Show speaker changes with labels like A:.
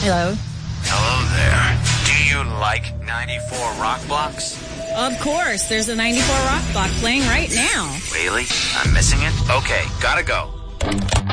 A: Hello.
B: Hello there. Do you like 94 Rock Blocks?
A: Of course. There's a 94 Rock Block playing right now.
B: Really? I'm missing it? Okay, gotta go.